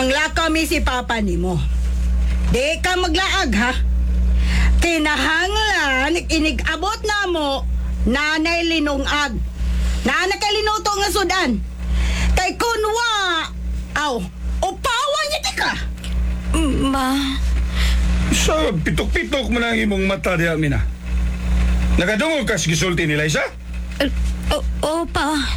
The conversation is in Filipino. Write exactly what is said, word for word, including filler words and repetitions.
Manglakaw mi si Papa nimo. Di ka maglaag ha. Kinahanglan inig-abot na mo nanay linungag. Nanay kay linuto nga sudan. Kay kunwa, aw, upawan niya di ka. Ma, Sa pitok-pitok mo na ang imong mata diya, Mina. Nakadungog ka sa gisulti nila, isa? o- opa.